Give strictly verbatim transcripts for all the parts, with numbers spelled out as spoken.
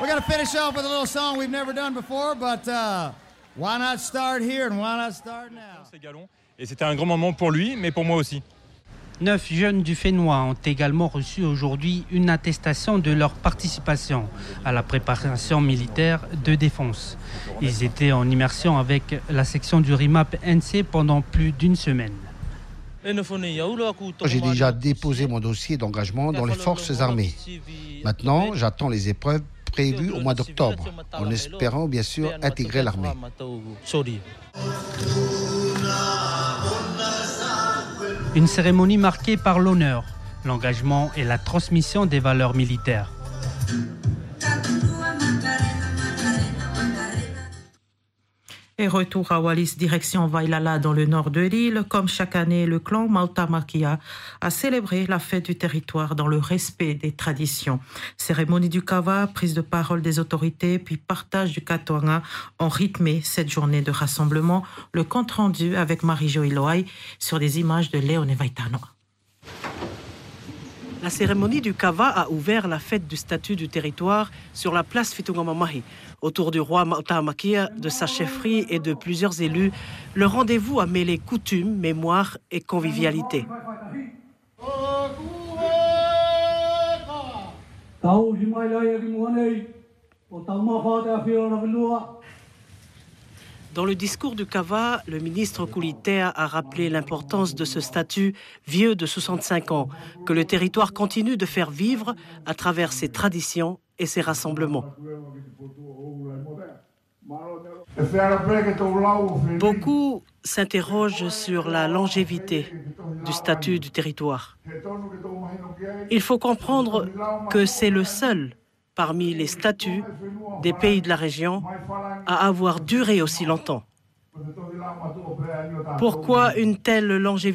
We're going to finish off with a little song we've never done before, but uh, why not start here and why not start now? Et c'était un grand moment pour lui, mais pour moi aussi. Neuf jeunes du Fénois ont également reçu aujourd'hui une attestation de leur participation à la préparation militaire de défense. Ils étaient en immersion avec la section du R I M A P N C pendant plus d'une semaine. J'ai déjà déposé mon dossier d'engagement dans les forces armées. Maintenant, j'attends les épreuves prévues au mois d'octobre, en espérant bien sûr intégrer l'armée. Une cérémonie marquée par l'honneur, l'engagement et la transmission des valeurs militaires. Et retour à Wallis, direction Wailala dans le nord de l'île. Comme chaque année, le clan Mautamakia a célébré la fête du territoire dans le respect des traditions. Cérémonie du kava, prise de parole des autorités, puis partage du katoanga ont rythmé cette journée de rassemblement. Le compte rendu avec Marie-Jo Iloai sur des images de Léone Vaitano. La cérémonie du kava a ouvert la fête du statut du territoire sur la place Fitungamamahi. Autour du roi Mautamakia, de sa chefferie et de plusieurs élus, le rendez-vous a mêlé coutumes, mémoire et convivialité. Dans le discours du Kava, le ministre Kulitea a rappelé l'importance de ce statut vieux de soixante-cinq ans, que le territoire continue de faire vivre à travers ses traditions et ses rassemblements. Beaucoup s'interrogent sur la longévité du statut du territoire. Il faut comprendre que c'est le seul parmi les statuts des pays de la région à avoir duré aussi longtemps. Pourquoi une telle longévité ?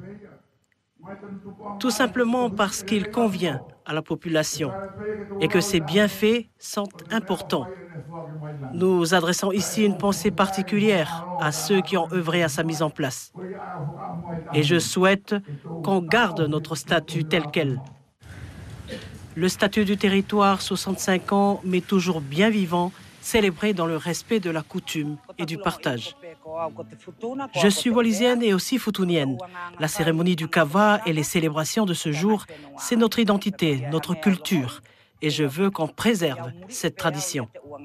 Tout simplement parce qu'il convient à la population et que ses bienfaits sont importants. Nous adressons ici une pensée particulière à ceux qui ont œuvré à sa mise en place. Et je souhaite qu'on garde notre statut tel quel. Le statut du territoire, soixante-cinq ans, mais toujours bien vivant, célébré dans le respect de la coutume et du partage. Je suis wallisienne et aussi futunienne. La cérémonie du kava et les célébrations de ce jour, c'est notre identité, notre culture. Et je veux qu'on préserve cette tradition.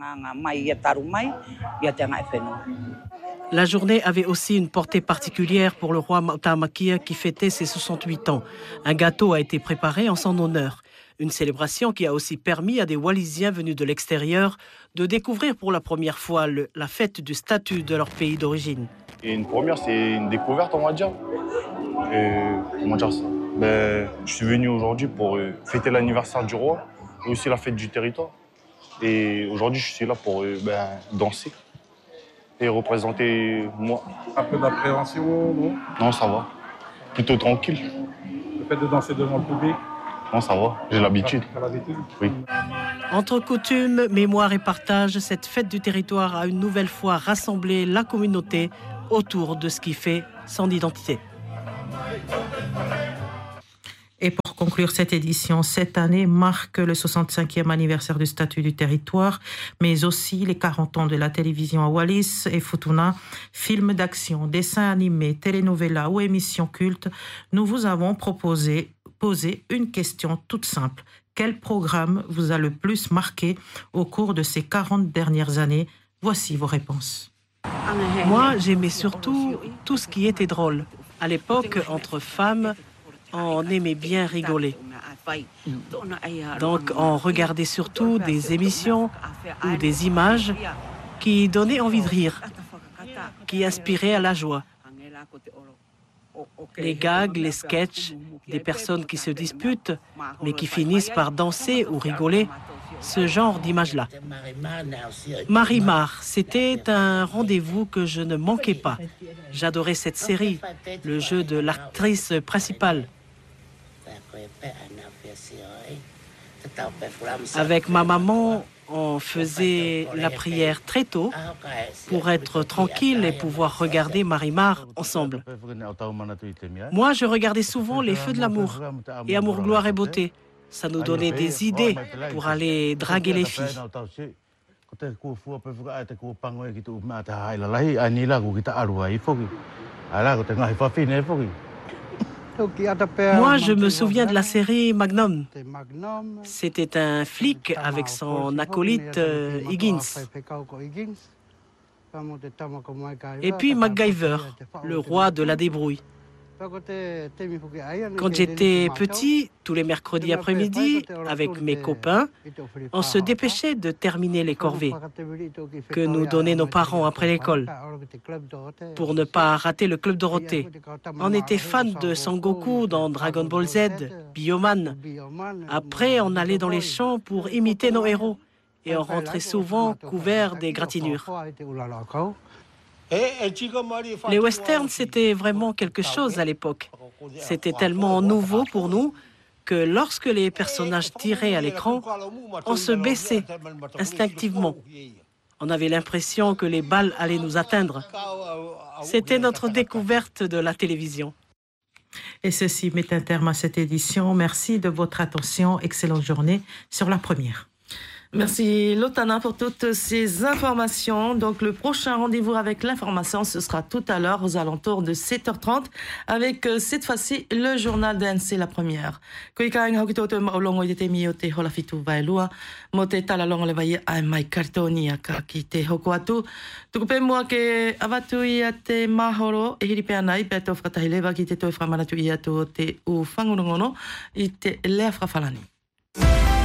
La journée avait aussi une portée particulière pour le roi Mautamakia qui fêtait ses soixante-huit ans. Un gâteau a été préparé en son honneur. Une célébration qui a aussi permis à des Wallisiens venus de l'extérieur de découvrir pour la première fois le, la fête du statut de leur pays d'origine. Et une première, c'est une découverte, on va dire. Et, comment dire ça ben, je suis venu aujourd'hui pour euh, fêter l'anniversaire du roi et aussi la fête du territoire. Et aujourd'hui, je suis là pour euh, ben, danser et représenter moi. Un peu d'appréhension, non ? Non, ça va. Plutôt tranquille. Le fait de danser devant le public ? Non, ça va, j'ai l'habitude. Oui. Entre coutumes, mémoire et partage, cette fête du territoire a une nouvelle fois rassemblé la communauté autour de ce qui fait son identité. Et pour conclure cette édition, cette année marque le soixante-cinquième anniversaire du statut du territoire, mais aussi les quarante ans de la télévision à Wallis et Futuna. Films d'action, dessins animés, telenovelas ou émissions cultes, nous vous avons proposé poser une question toute simple. Quel programme vous a le plus marqué au cours de ces quarante dernières années ? Voici vos réponses. Moi, j'aimais surtout tout ce qui était drôle. À l'époque, entre femmes, on aimait bien rigoler. Donc, on regardait surtout des émissions ou des images qui donnaient envie de rire, qui inspiraient à la joie. Les gags, les sketchs, des personnes qui se disputent, mais qui finissent par danser ou rigoler, ce genre d'image-là. Marimar, c'était un rendez-vous que je ne manquais pas. J'adorais cette série, le jeu de l'actrice principale. Avec ma maman, on faisait la prière très tôt pour être tranquille et pouvoir regarder Marimar ensemble. Moi, je regardais souvent Les Feux de l'amour et Amour, gloire et beauté. Ça nous donnait des idées pour aller draguer les filles. Moi, je me souviens de la série Magnum. C'était un flic avec son acolyte euh, Higgins. Et puis MacGyver, le roi de la débrouille. Quand j'étais petit, tous les mercredis après-midi, avec mes copains, on se dépêchait de terminer les corvées que nous donnaient nos parents après l'école pour ne pas rater le Club Dorothée. On était fans de Sangoku dans Dragon Ball Z, Bioman. Après, on allait dans les champs pour imiter nos héros et on rentrait souvent couverts d'égratignures. Les westerns, c'était vraiment quelque chose à l'époque. C'était tellement nouveau pour nous que lorsque les personnages tiraient à l'écran, on se baissait instinctivement. On avait l'impression que les balles allaient nous atteindre. C'était notre découverte de la télévision. Et ceci met un terme à cette édition. Merci de votre attention. Excellente journée sur La Première. Merci Lotana pour toutes ces informations. Donc le prochain rendez-vous avec l'information, ce sera tout à l'heure aux alentours de sept heures trente avec euh, cette fois-ci le journal d'A N C La Première. Kuikaing hokito maulongo yete miote holafitu vailua mote talalongo le vai ai mai kartoni aka ki te hoko atu. Tukupe mua ke avatu ia te mahoro e hiripe anai pe to whakatahilewa ki te toi whamanatu ia tu o te u whangurongono i te lea whawhalani.